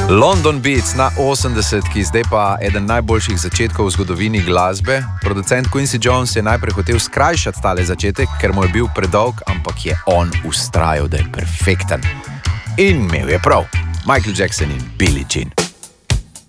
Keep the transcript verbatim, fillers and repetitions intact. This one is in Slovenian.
London Beats na osemdesetki, zdaj pa eden najboljših začetkov v zgodovini glasbe. Producent Quincy Jones je najprej hotel skrajšati tale začetek, ker mu je bil predolg, ampak je on ustrajal, da je perfekten. In imel je prav. Michael Jackson in Billie Jean.